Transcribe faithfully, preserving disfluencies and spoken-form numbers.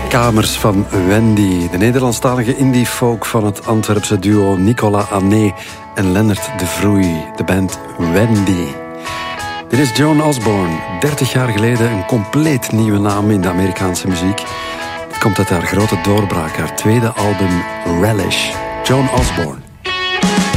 Kamers van Wendy. De Nederlandstalige indie-folk van het Antwerpse duo Nicolas Ané en Lennart de Vroei. De band Wendy. Dit is Joan Osborne. dertig jaar geleden een compleet nieuwe naam in de Amerikaanse muziek. Het komt uit haar grote doorbraak, haar tweede album Relish. Joan Osborne.